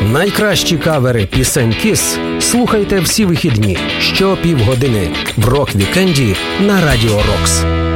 Найкращі кавери пісень Kiss слухайте всі вихідні щопівгодини в рок-вікенді на Радіо Рокс.